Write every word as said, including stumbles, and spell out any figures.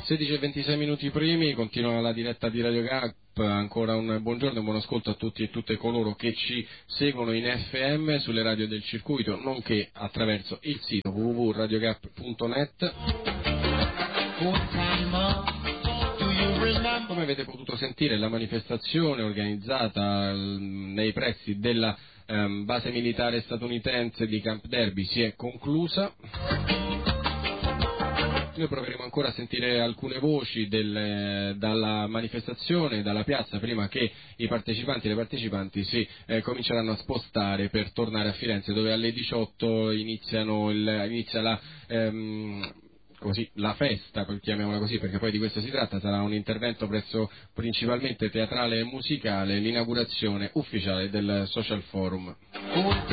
sedici e ventisei minuti primi, continua la diretta di Radio Gap. Ancora un buongiorno e buon ascolto a tutti e tutte coloro che ci seguono in F M sulle radio del circuito, nonché attraverso il sito w w w punto radio gap punto net. Come avete potuto sentire, la manifestazione organizzata nei pressi della um, base militare statunitense di Camp Derby si è conclusa. Noi proveremo ancora a sentire alcune voci del, dalla manifestazione, dalla piazza, prima che i partecipanti e le partecipanti si eh, cominceranno a spostare per tornare a Firenze, dove alle diciotto iniziano il, inizia la... Ehm, Così, la festa, chiamiamola così, perché poi di questo si tratta. Sarà un intervento presso principalmente teatrale e musicale, l'inaugurazione ufficiale del Social Forum.